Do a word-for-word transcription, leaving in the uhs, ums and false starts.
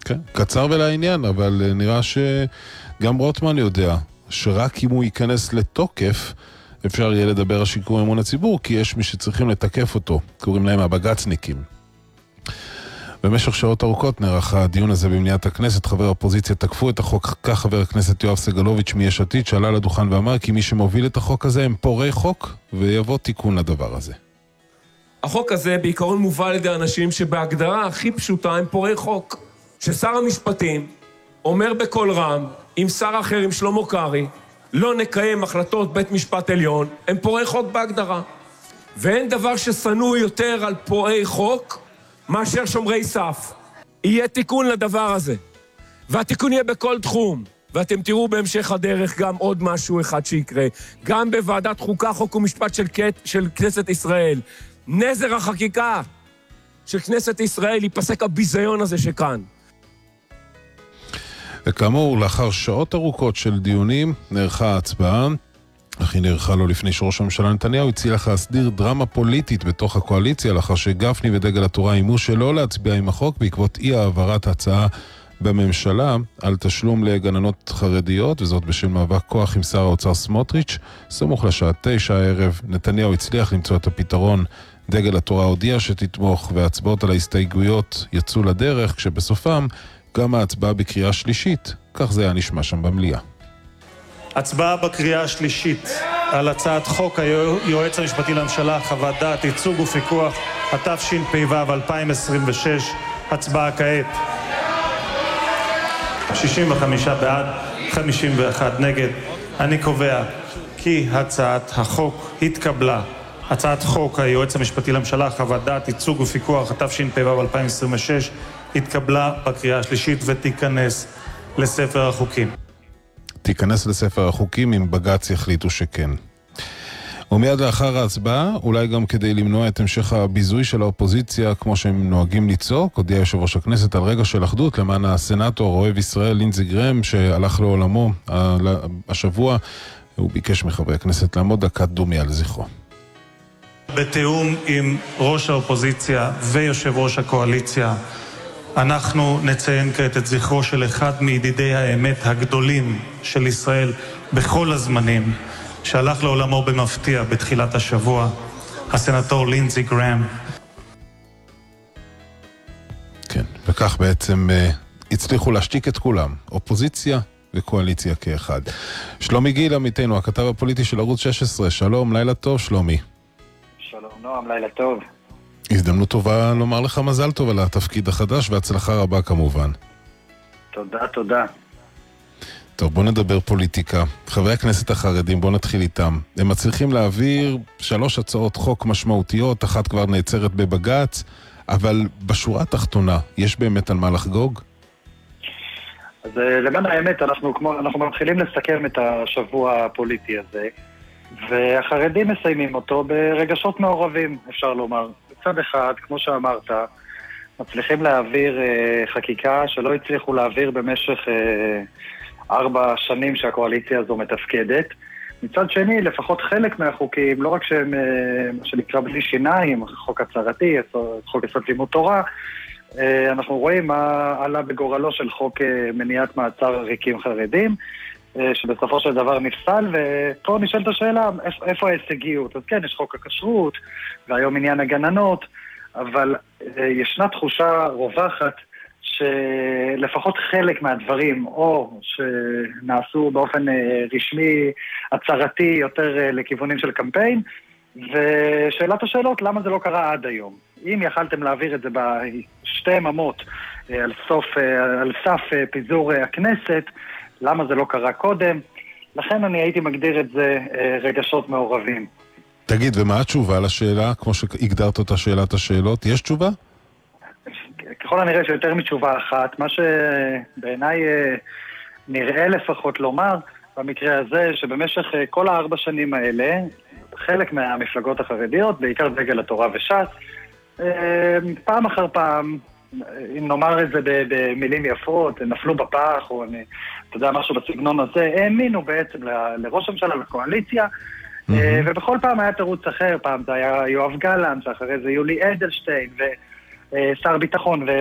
כן, קצר ולעניין, אבל נראה שגם רוטמן יודע שרק אם הוא ייכנס לתוקף אפשר יהיה לדבר על שיקום אמון הציבור, כי יש מי שצריכים לתקף אותו, קוראים להם הבג"צניקים. במשך שעות ארוכות נערך הדיון הזה במליאת הכנסת. חברי האופוזיציה תקפו את החוק, כך חבר הכנסת יואב סגלוביץ' מיש עתיד שעלה לדוכן ואמר כי מי שמוביל את החוק הזה הם פורעי חוק ויבוא תיקון לדבר הזה. החוק הזה בעיקרון מובל על ידי אנשים שבהגדרה הכי פשוטה הם פורעי חוק. ששר המשפטים אומר בכל רם, עם שר אחר, עם שלמה קרעי, לא נקיים החלטות בית משפט עליון, הם פורעי חוק בהגדרה. ואין דבר ששנוא יותר על פורעי חוק מאשר שומרי סף. יהיה תיקון לדבר הזה. והתיקון יהיה בכל תחום. ואתם תראו בהמשך הדרך גם עוד משהו אחד שיקרה. גם בוועדת חוקה, חוק ומשפט של, של כנסת ישראל. נזר החקיקה של כנסת ישראל ייפסק הביזיון הזה שכאן. וכאמור, לאחר שעות ארוכות של דיונים, נערכה ההצבעה. אך היא נערכה לו לפני שראש הממשלה נתניהו הצליח להסדיר דרמה פוליטית בתוך הקואליציה, לאחר שגפני ודגל התורה אימו שלא להצביע עם החוק בעקבות אי העברת הצעה בממשלה על תשלום לגננות חרדיות, וזאת בשל מאבק כוח עם שר האוצר סמוטריץ'. סמוך לשעה תשע הערב נתניהו הצליח למצוא את הפתרון. דגל התורה הודיע שתתמוך, וההצבעות על ההסתייגויות יצאו לדרך, כשבסופם גם ההצבעה בקריאה שלישית. כך זה היה נשמע שם במליאה. הצבעה בקריאה השלישית על הצעת חוק היועץ המשפטי לממשלה חוות דעת ייצוג ופיקוח, התשפ"ו אלפיים עשרים ושש. הצבעה כעת. שישים וחמישה בעד, חמישים ואחד נגד. אני קובע כי הצעת החוק התקבלה. הצעת חוק היועץ המשפטי לממשלה חוות דעת ייצוג ופיקוח, התשפ"ו אלפיים עשרים ושש, התקבלה בקריאה השלישית ותיכנס לספר החוקים. תיכנס לספר החוקים אם בג"ץ יחליטו שכן. ומיד לאחר ההצבעה, אולי גם כדי למנוע את המשך הביזוי של האופוזיציה כמו שהם נוהגים לצעוק, הודיע יושב ראש הכנסת על רגע של אחדות למען הסנאטור אוהב ישראל לינזי גרהם שהלך לעולמו השבוע. הוא ביקש מחברי הכנסת לעמוד דקת דומיה על זכרו. בתיאום עם ראש האופוזיציה ויושב ראש הקואליציה, אנחנו נציין כעת את זכרו של אחד מידידי האמת הגדולים של ישראל בכל הזמנים, שהלך לעולמו במפתיע בתחילת השבוע, הסנטור לינזי גרהם. כן, וכך בעצם uh, הצליחו להשתיק את כולם, אופוזיציה וקואליציה כאחד. שלומי גיל עמיתנו, הכתב הפוליטי של ערוץ שש עשרה, שלום, לילה טוב שלומי. שלום נועם, לילה טוב. הזדמנות טובה לומר לך מזל טוב על התפקיד החדש והצלחה רבה כמובן. תודה, תודה. טוב, בוא נדבר פוליטיקה. חברי הכנסת החרדים, בוא נתחיל איתם. הם מצליחים להעביר שלוש הצעות חוק משמעותיות, אחת כבר נעצרת בבג"ץ, אבל בשורה התחתונה, יש באמת על מה לחגוג? אז למען האמת, אנחנו, כמו, אנחנו מתחילים לסכם את השבוע הפוליטי הזה, והחרדים מסיימים אותו ברגשות מעורבים, אפשר לומר. בצד אחד, כמו שאמרת, מצליחים להעביר אה, חקיקה שלא הצליחו להעביר במשך אה, ארבע שנים שהקואליציה הזו מתפקדת. מצד שני, לפחות חלק מהחוקים, לא רק שהם, אה, מה שנקרא בלי שיניים, חוק הצהרתי, חוק יסוד לימוד תורה, אה, אנחנו רואים מה עלה בגורלו של חוק אה, מניעת מעצר עריקים חרדים, שבסופו של דבר נפסל, ופה נשאלת השאלה, איפה ההישגיות? אז כן, יש חוק הכשרות, והיום עניין הגננות, אבל ישנה תחושה רווחת שלפחות חלק מהדברים, או שנעשו באופן רשמי, הצהרתי, יותר לכיוונים של קמפיין, ושאלת השאלות, למה זה לא קרה עד היום? אם יכלתם להעביר את זה בשתי ממות על סוף, על סף פיזור הכנסת, למה זה לא קרה קודם? לכן אני הייתי מגדיר את זה רגשות מעורבים. תגיד, ומה התשובה לשאלה, כמו שהגדרת אותה שאלת השאלות? יש תשובה? ככל הנראה שיותר מתשובה אחת, מה שבעיניי נראה לפחות לומר, במקרה הזה, שבמשך כל הארבע שנים האלה, חלק מהמפלגות החרדיות, בעיקר דגל התורה וש"ס, פעם אחר פעם, אם נאמר את זה במילים יפות, נפלו בפח, או אתה יודע, משהו בסגנון הזה, האמינו בעצם לראש הממשלה, לקואליציה, ובכל פעם היה תירוץ אחר, פעם זה היה יואב גלנט, אחרי זה יולי אדלשטיין, ושר ביטחון,